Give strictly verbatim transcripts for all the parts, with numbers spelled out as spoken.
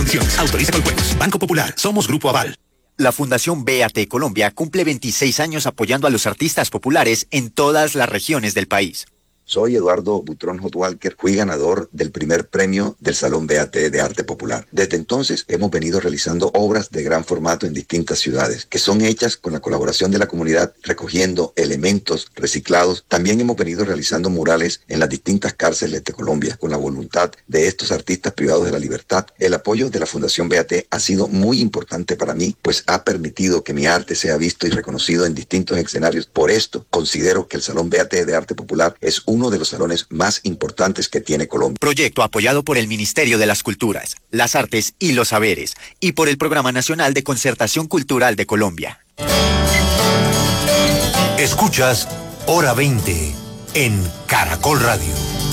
condiciones. Autoriza con juegos. Banco Popular. Somos Grupo Aval. La Fundación B A T Colombia cumple veintiséis años apoyando a los artistas populares en todas las regiones del país. Soy Eduardo Butrón Hot Walker, fui ganador del primer premio del Salón B A T de Arte Popular. Desde entonces hemos venido realizando obras de gran formato en distintas ciudades, que son hechas con la colaboración de la comunidad, recogiendo elementos reciclados. También hemos venido realizando murales en las distintas cárceles de Colombia, con la voluntad de estos artistas privados de la libertad. El apoyo de la Fundación B A T ha sido muy importante para mí, pues ha permitido que mi arte sea visto y reconocido en distintos escenarios. Por esto, considero que el Salón B A T de Arte Popular es un uno de los salones más importantes que tiene Colombia. Proyecto apoyado por el Ministerio de las Culturas, las Artes y los Saberes y por el Programa Nacional de Concertación Cultural de Colombia. Escuchas Hora veinte en Caracol Radio.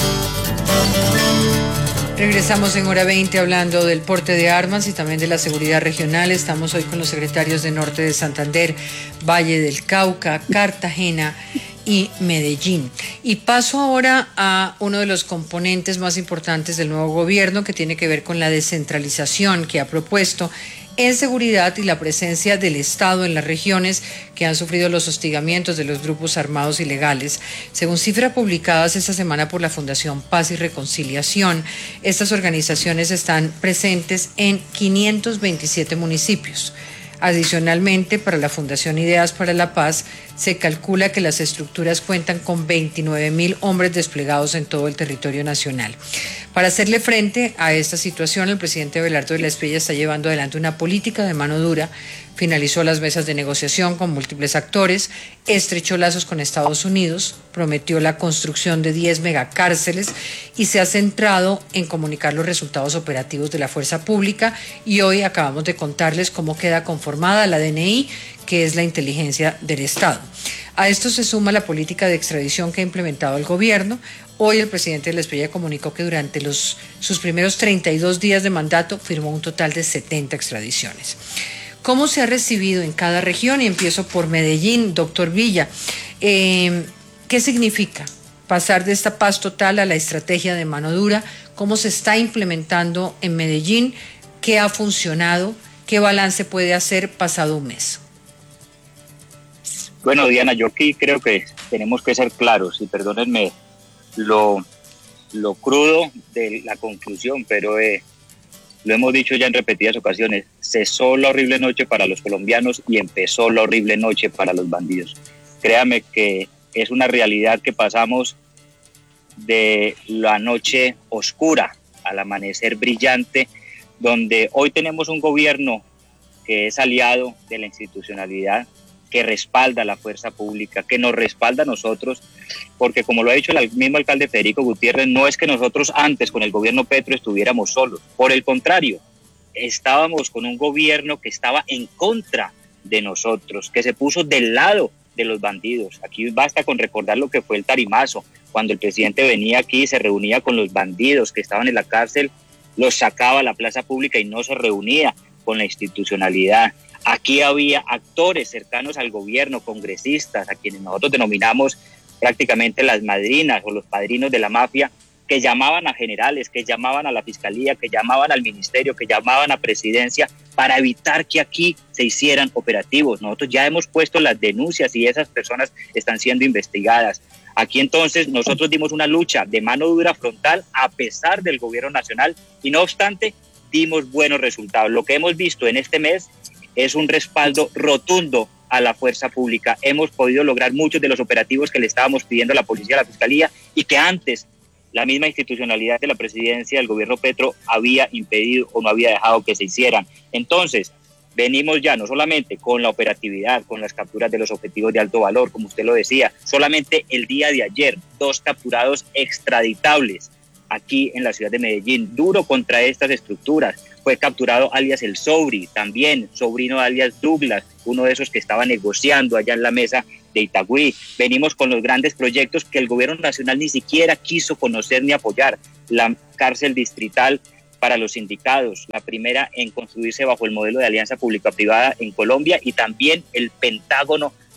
Regresamos en Hora veinte hablando del porte de armas y también de la seguridad regional. Estamos hoy con los secretarios de Norte de Santander, Valle del Cauca, Cartagena y Medellín. Y paso ahora a uno de los componentes más importantes del nuevo gobierno, que tiene que ver con la descentralización que ha propuesto en seguridad y la presencia del Estado en las regiones que han sufrido los hostigamientos de los grupos armados ilegales. Según cifras publicadas esta semana por la Fundación Paz y Reconciliación, estas organizaciones están presentes en quinientos veintisiete municipios. Adicionalmente, para la Fundación Ideas para la Paz, se calcula que las estructuras cuentan con veintinueve mil hombres desplegados en todo el territorio nacional. Para hacerle frente a esta situación, el presidente Abelardo de la Espriella está llevando adelante una política de mano dura, finalizó las mesas de negociación con múltiples actores, estrechó lazos con Estados Unidos, prometió la construcción de diez megacárceles y se ha centrado en comunicar los resultados operativos de la fuerza pública, y hoy acabamos de contarles cómo queda conformada la D N I, que es la inteligencia del Estado. A esto se suma la política de extradición que ha implementado el gobierno. Hoy el presidente de la Espriella comunicó que durante los, sus primeros treinta y dos días de mandato firmó un total de setenta extradiciones. ¿Cómo se ha recibido en cada región? Y empiezo por Medellín, doctor Villa. Eh, ¿Qué significa pasar de esta paz total a la estrategia de mano dura? ¿Cómo se está implementando en Medellín? ¿Qué ha funcionado? ¿Qué balance puede hacer pasado un mes? Bueno, Diana, yo aquí creo que tenemos que ser claros, y perdónenme lo, lo crudo de la conclusión, pero eh, lo hemos dicho ya en repetidas ocasiones: cesó la horrible noche para los colombianos y empezó la horrible noche para los bandidos. Créame que es una realidad que pasamos de la noche oscura al amanecer brillante, donde hoy tenemos un gobierno que es aliado de la institucionalidad, que respalda a la fuerza pública, que nos respalda a nosotros, porque como lo ha dicho el mismo alcalde Federico Gutiérrez, no es que nosotros antes con el gobierno Petro estuviéramos solos, por el contrario, estábamos con un gobierno que estaba en contra de nosotros, que se puso del lado de los bandidos. Aquí basta con recordar lo que fue el Tarimazo, cuando el presidente venía aquí y se reunía con los bandidos que estaban en la cárcel, los sacaba a la plaza pública y no se reunía con la institucionalidad. Aquí había actores cercanos al gobierno, congresistas, a quienes nosotros denominamos prácticamente las madrinas o los padrinos de la mafia, que llamaban a generales, que llamaban a la fiscalía, que llamaban al ministerio, que llamaban a presidencia para evitar que aquí se hicieran operativos. Nosotros ya hemos puesto las denuncias y esas personas están siendo investigadas. Aquí entonces nosotros dimos una lucha de mano dura frontal a pesar del gobierno nacional y no obstante dimos buenos resultados. Lo que hemos visto en este mes es un respaldo rotundo a la fuerza pública. Hemos podido lograr muchos de los operativos que le estábamos pidiendo a la policía, a la fiscalía, y que antes la misma institucionalidad de la presidencia del gobierno Petro había impedido o no había dejado que se hicieran. Entonces, venimos ya no solamente con la operatividad, con las capturas de los objetivos de alto valor, como usted lo decía, solamente el día de ayer, dos capturados extraditables aquí en la ciudad de Medellín, duro contra estas estructuras. Fue capturado alias El Sobri, también sobrino alias Douglas, uno de esos que estaba negociando allá en la mesa de Itagüí. Venimos con los grandes proyectos que el gobierno nacional ni siquiera quiso conocer ni apoyar. La cárcel distrital para los sindicados, la primera en construirse bajo el modelo de alianza pública-privada en Colombia, y también el Pentágono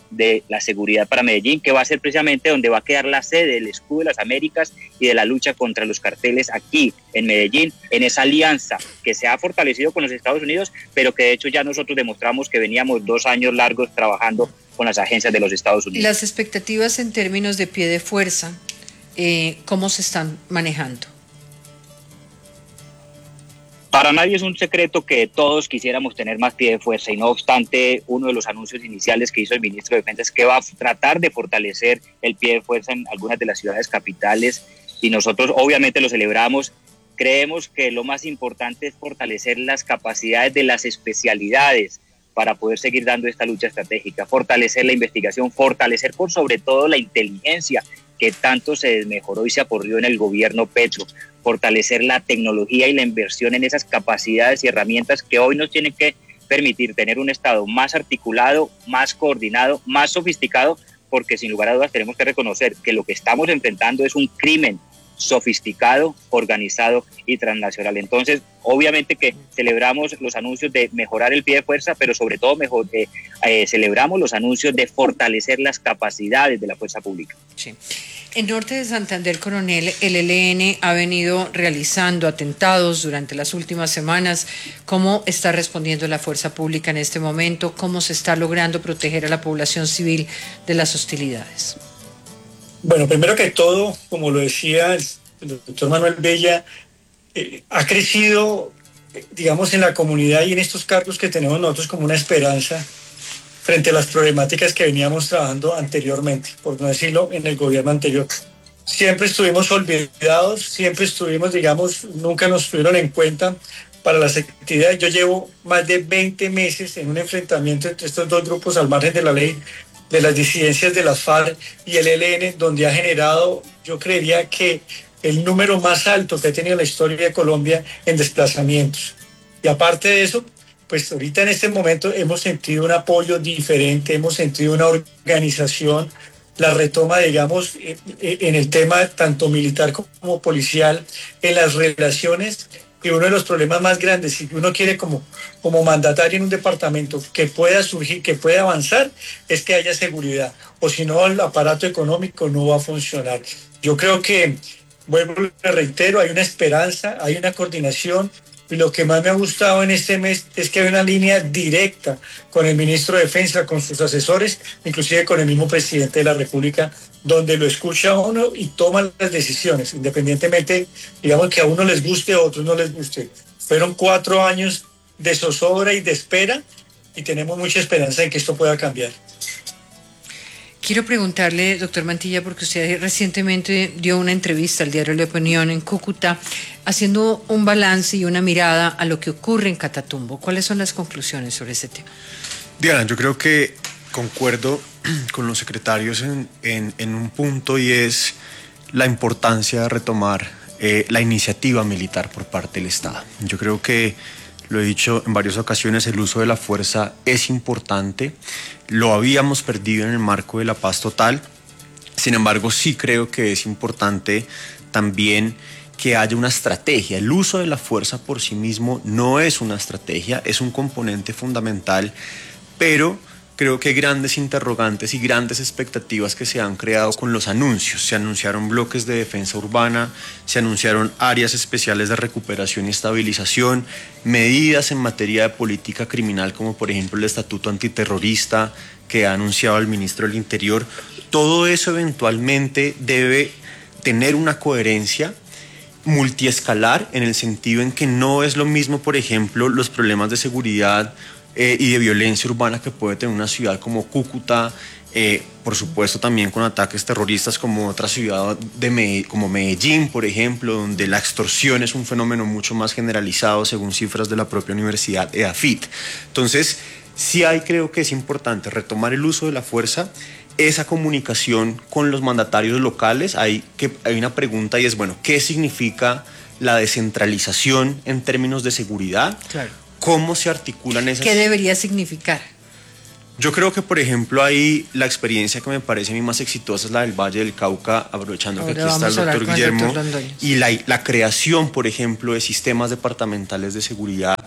de la seguridad para Medellín, que va a ser precisamente donde va a quedar la sede del Escudo de las Américas y de la lucha contra los carteles aquí en Medellín, en esa alianza que se ha fortalecido con los Estados Unidos, pero que de hecho ya nosotros demostramos que veníamos dos años largos trabajando con las agencias de los Estados Unidos. Las expectativas en términos de pie de fuerza, eh, ¿cómo se están manejando? Para nadie es un secreto que todos quisiéramos tener más pie de fuerza y no obstante, uno de los anuncios iniciales que hizo el ministro de Defensa es que va a tratar de fortalecer el pie de fuerza en algunas de las ciudades capitales y nosotros obviamente lo celebramos. Creemos que lo más importante es fortalecer las capacidades de las especialidades para poder seguir dando esta lucha estratégica, fortalecer la investigación, fortalecer por sobre todo la inteligencia que tanto se desmejoró y se aporrió en el gobierno Petro, fortalecer la tecnología y la inversión en esas capacidades y herramientas que hoy nos tienen que permitir tener un Estado más articulado, más coordinado, más sofisticado, porque sin lugar a dudas tenemos que reconocer que lo que estamos enfrentando es un crimen sofisticado, organizado y transnacional. Entonces, obviamente que celebramos los anuncios de mejorar el pie de fuerza, pero sobre todo mejor, eh, eh, celebramos los anuncios de fortalecer las capacidades de la fuerza pública. Sí. En Norte de Santander, coronel, el E L N ha venido realizando atentados durante las últimas semanas. ¿Cómo está respondiendo la fuerza pública en este momento? ¿Cómo se está logrando proteger a la población civil de las hostilidades? Bueno, primero que todo, como lo decía el doctor Manuel Bella, eh, ha crecido, digamos, en la comunidad y en estos cargos que tenemos nosotros como una esperanza frente a las problemáticas que veníamos trabajando anteriormente, por no decirlo, en el gobierno anterior. Siempre estuvimos olvidados, siempre estuvimos, digamos, nunca nos tuvieron en cuenta para las actividades. Yo llevo más de veinte meses en un enfrentamiento entre estos dos grupos al margen de la ley, de las disidencias de las FARC y el E L N, donde ha generado, yo creería que el número más alto que ha tenido la historia de Colombia en desplazamientos. Y aparte de eso, pues ahorita en este momento hemos sentido un apoyo diferente, hemos sentido una organización, la retoma, digamos, en el tema tanto militar como policial, en las relaciones. Y uno de los problemas más grandes, si uno quiere como, como mandatario en un departamento que pueda surgir, que pueda avanzar, es que haya seguridad. O si no, el aparato económico no va a funcionar. Yo creo que, vuelvo, le reitero, hay una esperanza, hay una coordinación. Y lo que más me ha gustado en este mes es que hay una línea directa con el ministro de Defensa, con sus asesores, inclusive con el mismo presidente de la República, donde lo escucha a uno y toma las decisiones, independientemente, digamos, que a uno les guste, a otros no les guste. Fueron cuatro años de zozobra y de espera y tenemos mucha esperanza en que esto pueda cambiar. Quiero preguntarle, doctor Mantilla, porque usted recientemente dio una entrevista al diario La Opinión en Cúcuta, haciendo un balance y una mirada a lo que ocurre en Catatumbo. ¿Cuáles son las conclusiones sobre ese tema? Diana, yo creo que concuerdo con los secretarios en, en, en un punto, y es la importancia de retomar eh, la iniciativa militar por parte del Estado. Yo creo que, lo he dicho en varias ocasiones, el uso de la fuerza es importante. Lo habíamos perdido en el marco de la paz total. Sin embargo, sí creo que es importante también que haya una estrategia. El uso de la fuerza por sí mismo no es una estrategia, es un componente fundamental, pero creo que hay grandes interrogantes y grandes expectativas que se han creado con los anuncios. Se anunciaron bloques de defensa urbana, se anunciaron áreas especiales de recuperación y estabilización, medidas en materia de política criminal, como por ejemplo el estatuto antiterrorista que ha anunciado el ministro del Interior. Todo eso eventualmente debe tener una coherencia multiescalar, en el sentido en que no es lo mismo, por ejemplo, los problemas de seguridad Eh, y de violencia urbana que puede tener una ciudad como Cúcuta, eh, por supuesto también con ataques terroristas, como otra ciudad de Medellín, como Medellín, por ejemplo, donde la extorsión es un fenómeno mucho más generalizado según cifras de la propia universidad E A F I T. Entonces, sí hay, creo que es importante retomar el uso de la fuerza, esa comunicación con los mandatarios locales. Hay, que, hay una pregunta y es, bueno, ¿qué significa la descentralización en términos de seguridad? Claro. ¿Cómo se articulan esas? ¿Qué debería significar? Yo creo que, por ejemplo, ahí la experiencia que me parece a mí más exitosa es la del Valle del Cauca, aprovechando Ahora que aquí está el doctor Guillermo, el doctor y la, la creación, por ejemplo, de sistemas departamentales de seguridad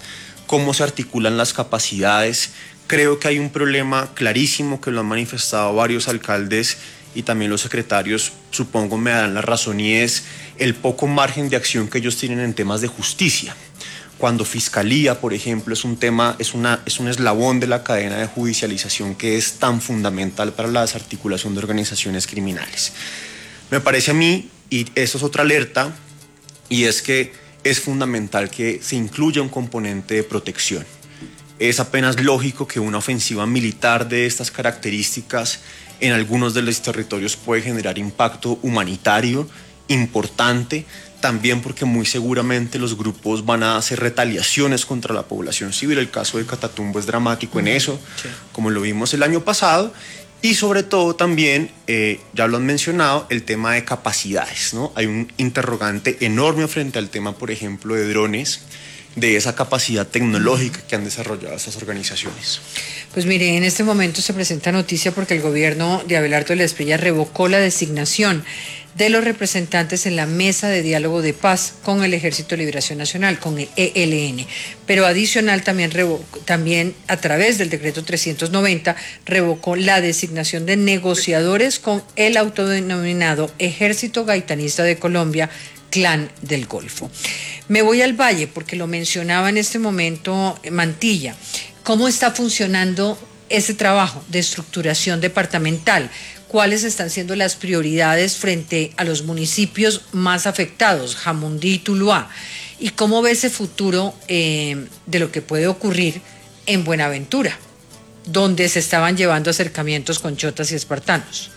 cómo se articulan las capacidades. Creo que hay un problema clarísimo que lo han manifestado varios alcaldes y también los secretarios, supongo me darán la razón, y es el poco margen de acción que ellos tienen en temas de justicia. Cuando Fiscalía, por ejemplo, es un tema, es, una, es un eslabón de la cadena de judicialización que es tan fundamental para la desarticulación de organizaciones criminales. Me parece a mí, y eso es otra alerta, y es que es fundamental que se incluya un componente de protección. Es apenas lógico que una ofensiva militar de estas características en algunos de los territorios puede generar impacto humanitario importante, también porque muy seguramente los grupos van a hacer retaliaciones contra la población civil. El caso de Catatumbo es dramático en eso, sí, como lo vimos el año pasado. Y sobre todo también, eh, ya lo han mencionado, el tema de capacidades, ¿no? Hay un interrogante enorme frente al tema, por ejemplo, de drones, de esa capacidad tecnológica que han desarrollado esas organizaciones. Pues mire, en este momento se presenta noticia porque el gobierno de Abelardo Espriella revocó la designación de los representantes en la mesa de diálogo de paz con el Ejército de Liberación Nacional, con el E L N. Pero adicional también, revocó, también a través del decreto trescientos noventa revocó la designación de negociadores con el autodenominado Ejército Gaitanista de Colombia, Clan del Golfo. Me voy al Valle porque lo mencionaba en este momento Mantilla. ¿Cómo está funcionando ese trabajo de estructuración departamental? ¿Cuáles están siendo las prioridades frente a los municipios más afectados, Jamundí y Tuluá? ¿Y cómo ve ese futuro eh, de lo que puede ocurrir en Buenaventura, donde se estaban llevando acercamientos con chotas y espartanos?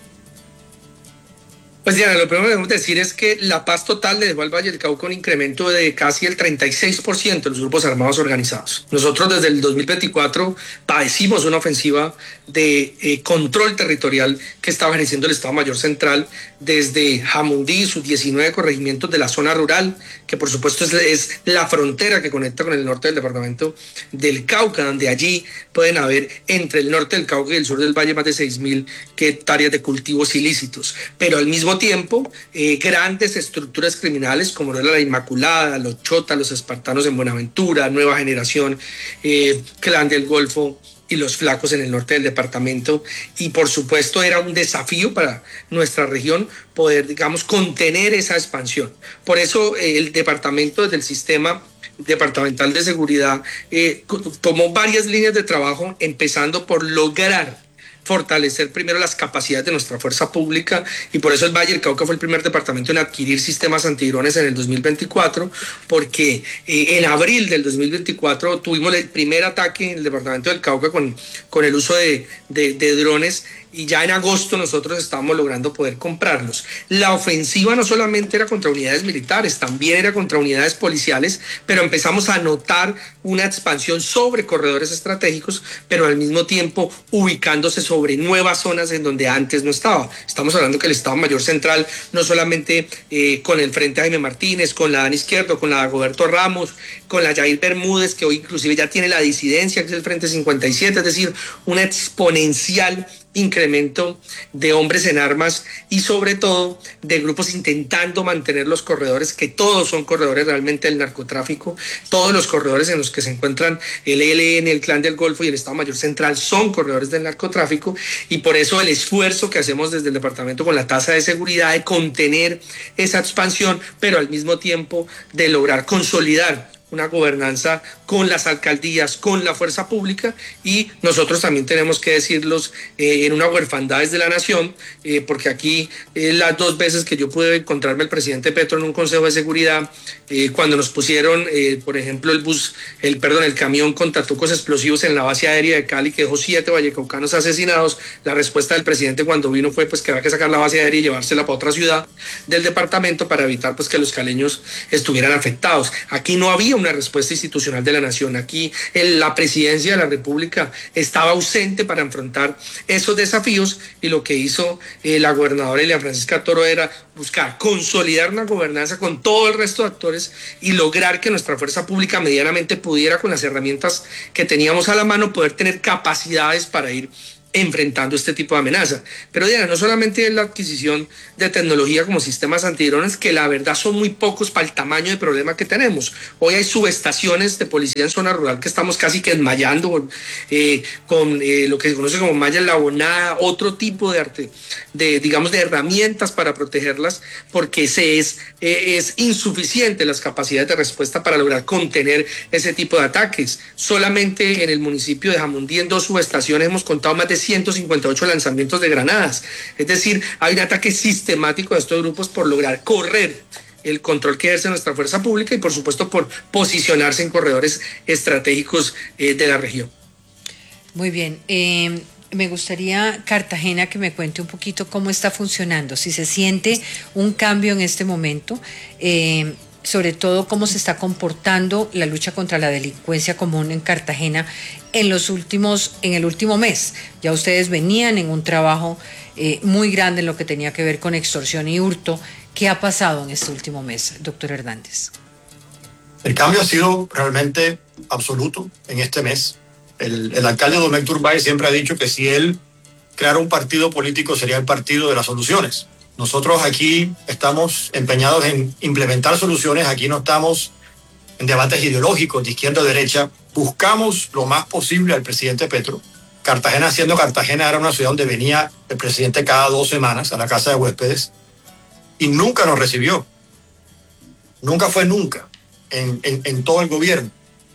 Pues Diana, lo primero que debemos decir es que la paz total le dejó al Valle del Cauca un incremento de casi el treinta y seis por ciento de los grupos armados organizados. Nosotros desde el dos mil veinticuatro padecimos una ofensiva de eh, control territorial que estaba ejerciendo el Estado Mayor Central desde Jamundí, sus diecinueve corregimientos de la zona rural, que por supuesto es, es la frontera que conecta con el norte del departamento del Cauca, donde allí pueden haber entre el norte del Cauca y el sur del Valle más de seis mil hectáreas de cultivos ilícitos. Pero al mismo tiempo, eh, grandes estructuras criminales como era la Inmaculada, los Chotas, los Espartanos en Buenaventura, Nueva Generación, eh, Clan del Golfo y los Flacos en el norte del departamento. Y por supuesto era un desafío para nuestra región poder, digamos, contener esa expansión. Por eso eh, el departamento desde el sistema departamental de seguridad eh, tomó varias líneas de trabajo, empezando por lograr fortalecer primero las capacidades de nuestra fuerza pública, y por eso el Valle del Cauca fue el primer departamento en adquirir sistemas antidrones en el dos mil veinticuatro, porque eh, en abril del dos mil veinticuatro tuvimos el primer ataque en el departamento del Cauca con, con el uso de, de, de drones, y ya en agosto nosotros estábamos logrando poder comprarlos. La ofensiva no solamente era contra unidades militares, también era contra unidades policiales, pero empezamos a notar una expansión sobre corredores estratégicos, pero al mismo tiempo ubicándose sobre nuevas zonas en donde antes no estaba. Estamos hablando que el Estado Mayor Central, no solamente eh, con el Frente Jaime Martínez, con la Dan Izquierdo, con la Dagoberto Ramos, con la Yair Bermúdez, que hoy inclusive ya tiene la disidencia, que es el Frente cincuenta y siete, es decir, una exponencial incremento de hombres en armas y sobre todo de grupos intentando mantener los corredores, que todos son corredores realmente del narcotráfico. Todos los corredores en los que se encuentran el E L N, el Clan del Golfo y el Estado Mayor Central son corredores del narcotráfico, y por eso el esfuerzo que hacemos desde el departamento con la tasa de seguridad de contener esa expansión, pero al mismo tiempo de lograr consolidar una gobernanza con las alcaldías, con la fuerza pública, y nosotros también tenemos que decirlos eh, en una huerfandad de la nación, eh, porque aquí eh, las dos veces que yo pude encontrarme al presidente Petro en un consejo de seguridad, eh, cuando nos pusieron, eh, por ejemplo, el bus, el perdón, el camión con tatucos explosivos en la base aérea de Cali, que dejó siete vallecaucanos asesinados, la respuesta del presidente cuando vino fue pues que había que sacar la base aérea y llevársela para otra ciudad del departamento para evitar pues que los caleños estuvieran afectados. Aquí no había un una respuesta institucional de la nación. Aquí en la presidencia de la República estaba ausente para enfrentar esos desafíos, y lo que hizo eh, la gobernadora Elia Francisca Toro era buscar consolidar una gobernanza con todo el resto de actores y lograr que nuestra fuerza pública medianamente pudiera, con las herramientas que teníamos a la mano, poder tener capacidades para ir enfrentando este tipo de amenaza. Pero Diana, no solamente es la adquisición de tecnología como sistemas antidrones, que la verdad son muy pocos para el tamaño de problema que tenemos. Hoy hay subestaciones de policía en zona rural que estamos casi que desmayando eh, con eh, lo que se conoce como malla enlabonada, otro tipo de arte, de, digamos, de herramientas para protegerlas, porque se es, eh, es insuficiente las capacidades de respuesta para lograr contener ese tipo de ataques. Solamente en el municipio de Jamundí, en dos subestaciones, hemos contado más de ciento cincuenta y ocho lanzamientos de granadas. Es decir, hay un ataque sistemático de estos grupos por lograr correr el control que ejerce nuestra fuerza pública y, por supuesto, por posicionarse en corredores estratégicos eh, de la región. Muy bien. Eh, me gustaría, Cartagena, que me cuente un poquito cómo está funcionando, si se siente un cambio en este momento, eh, sobre todo cómo se está comportando la lucha contra la delincuencia común en Cartagena en los últimos, en el último mes. Ya ustedes venían en un trabajo eh, muy grande en lo que tenía que ver con extorsión y hurto. ¿Qué ha pasado en este último mes, doctor Hernández? El cambio ha sido realmente absoluto en este mes. El, el alcalde Don Héctor Valle siempre ha dicho que si él creara un partido político sería el partido de las soluciones. Nosotros aquí estamos empeñados en implementar soluciones, aquí no estamos en debates ideológicos de izquierda o derecha, buscamos lo más posible al presidente Petro. Cartagena, siendo Cartagena, era una ciudad donde venía el presidente cada dos semanas a la casa de huéspedes y nunca nos recibió. Nunca fue nunca en, en, en todo el gobierno.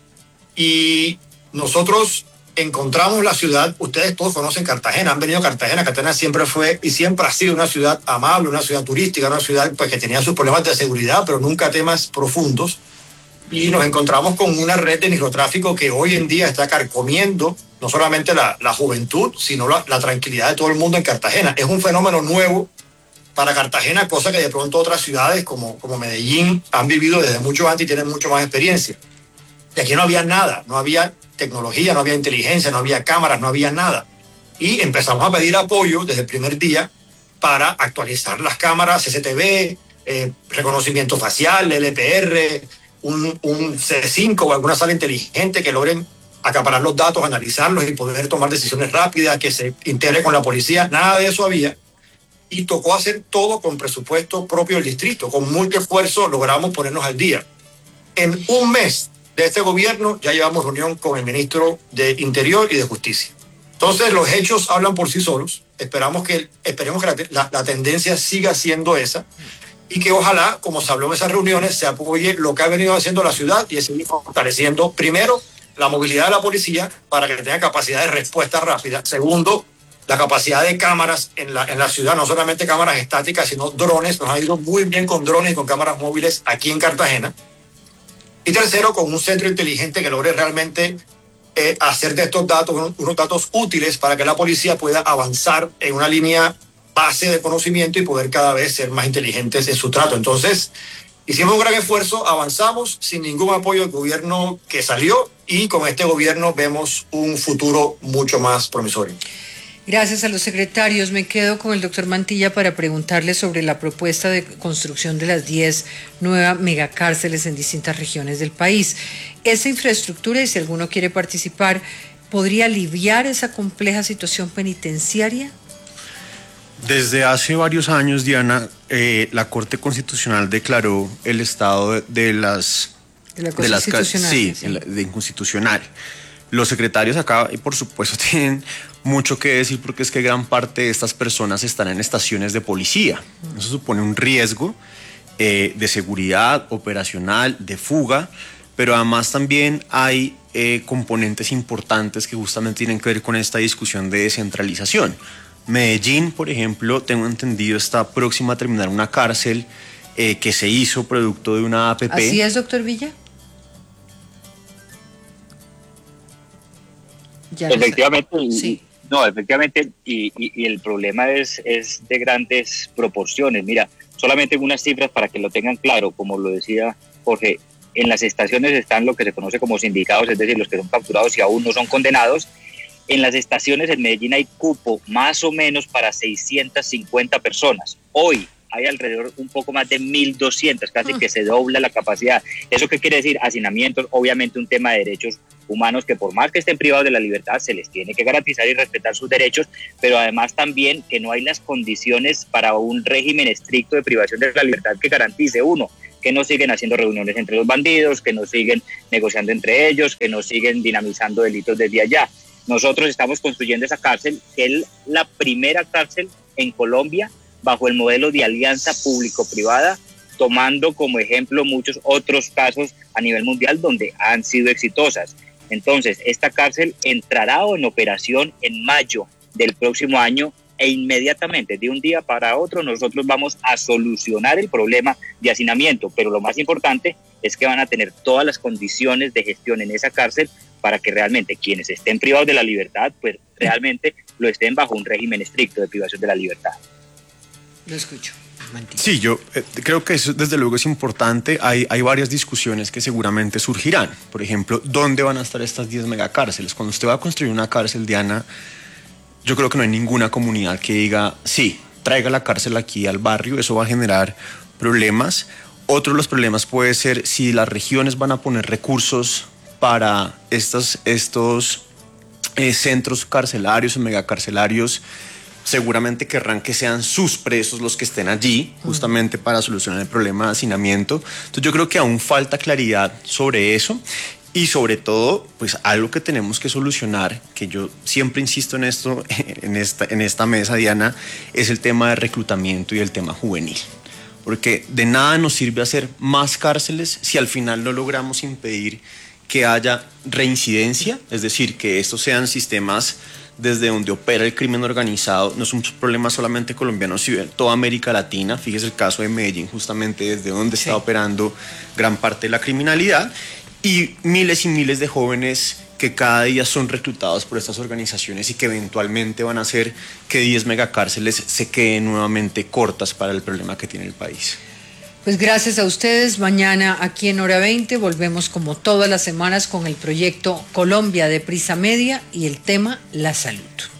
Y nosotros encontramos la ciudad, ustedes todos conocen Cartagena, han venido a Cartagena, Cartagena siempre fue y siempre ha sido una ciudad amable, una ciudad turística, una ciudad pues, que tenía sus problemas de seguridad, pero nunca temas profundos. Y nos encontramos con una red de microtráfico que hoy en día está carcomiendo no solamente la, la juventud, sino la, la tranquilidad de todo el mundo en Cartagena. Es un fenómeno nuevo para Cartagena, cosa que de pronto otras ciudades como, como Medellín han vivido desde mucho antes y tienen mucho más experiencia. Y aquí no había nada, no había tecnología, no había inteligencia, no había cámaras, no había nada. Y empezamos a pedir apoyo desde el primer día para actualizar las cámaras C C T V, eh, reconocimiento facial, L P R, un, un C cinco o alguna sala inteligente que logren acaparar los datos, analizarlos y poder tomar decisiones rápidas, que se integre con la policía. Nada de eso había. Y tocó hacer todo con presupuesto propio del distrito. Con mucho esfuerzo logramos ponernos al día. En un mes de este gobierno ya llevamos reunión con el ministro de Interior y de Justicia. Entonces los hechos hablan por sí solos. Esperamos que, esperemos que la, la, la tendencia siga siendo esa y que ojalá, como se habló en esas reuniones, se apoye lo que ha venido haciendo la ciudad y es seguir fortaleciendo, primero, la movilidad de la policía para que tenga capacidad de respuesta rápida. Segundo, la capacidad de cámaras en la, en la ciudad, no solamente cámaras estáticas, sino drones. Nos ha ido muy bien con drones y con cámaras móviles aquí en Cartagena. Y tercero, con un centro inteligente que logre realmente eh, hacer de estos datos unos, unos datos útiles para que la policía pueda avanzar en una línea base de conocimiento y poder cada vez ser más inteligentes en su trato. Entonces, hicimos un gran esfuerzo, avanzamos sin ningún apoyo del gobierno que salió y con este gobierno vemos un futuro mucho más promisorio. Gracias a los secretarios. Me quedo con el doctor Mantilla para preguntarle sobre la propuesta de construcción de las diez nuevas megacárceles en distintas regiones del país. Esa infraestructura, y si alguno quiere participar, ¿podría aliviar esa compleja situación penitenciaria? Desde hace varios años, Diana, eh, la Corte Constitucional declaró el estado de, de las... De la de las constitucional. Sí, sí. de, de inconstitucional. Los secretarios acá, por supuesto, tienen mucho que decir porque es que gran parte de estas personas están en estaciones de policía. Eso supone un riesgo eh, de seguridad operacional, de fuga, pero además también hay eh, componentes importantes que justamente tienen que ver con esta discusión de descentralización. Medellín, por ejemplo, tengo entendido, está próxima a terminar una cárcel eh, que se hizo producto de una A P P. ¿Así es, doctor Villa? Ya efectivamente, no, y, sí. no, efectivamente, y, y, y el problema es, es de grandes proporciones. Mira, solamente unas cifras para que lo tengan claro, como lo decía Jorge, en las estaciones están lo que se conoce como sindicados, es decir, los que son capturados y aún no son condenados. En las estaciones en Medellín hay cupo más o menos para seiscientas cincuenta personas. Hoy hay alrededor un poco más de mil doscientas, casi que se dobla la capacidad. ¿Eso qué quiere decir? Hacinamientos, obviamente un tema de derechos humanos que por más que estén privados de la libertad se les tiene que garantizar y respetar sus derechos, pero además también que no hay las condiciones para un régimen estricto de privación de la libertad que garantice, uno, que no siguen haciendo reuniones entre los bandidos, que no siguen negociando entre ellos, que no siguen dinamizando delitos desde allá. Nosotros estamos construyendo esa cárcel, que es la primera cárcel en Colombia bajo el modelo de alianza público-privada, tomando como ejemplo muchos otros casos a nivel mundial donde han sido exitosas. Entonces, esta cárcel entrará en operación en mayo del próximo año e inmediatamente, de un día para otro, nosotros vamos a solucionar el problema de hacinamiento, pero lo más importante es que van a tener todas las condiciones de gestión en esa cárcel para que realmente quienes estén privados de la libertad, pues realmente lo estén bajo un régimen estricto de privación de la libertad. Lo escucho. Sí, yo eh, creo que eso desde luego es importante. Hay, hay varias discusiones que seguramente surgirán. Por ejemplo, ¿dónde van a estar estas diez megacárceles? Cuando usted va a construir una cárcel, Diana, yo creo que no hay ninguna comunidad que diga, sí, traiga la cárcel aquí al barrio, eso va a generar problemas. Otro de los problemas puede ser si las regiones van a poner recursos para estos, estos eh, centros carcelarios o megacarcelarios. Seguramente querrán que sean sus presos los que estén allí, justamente para solucionar el problema de hacinamiento. Entonces yo creo que aún falta claridad sobre eso y sobre todo, pues algo que tenemos que solucionar, que yo siempre insisto en esto, en esta, en esta mesa, Diana, es el tema de reclutamiento y el tema juvenil. Porque de nada nos sirve hacer más cárceles si al final no logramos impedir que haya reincidencia, es decir, que estos sean sistemas desde donde opera el crimen organizado. No es un problema solamente colombiano, sino de toda América Latina. Fíjese el caso de Medellín, justamente desde donde sí está operando gran parte de la criminalidad, y miles y miles de jóvenes que cada día son reclutados por estas organizaciones y que eventualmente van a hacer que diez megacárceles se queden nuevamente cortas para el problema que tiene el país. Pues gracias a ustedes. Mañana aquí en Hora veinte volvemos como todas las semanas con el proyecto Colombia de Prisa Media y el tema la salud.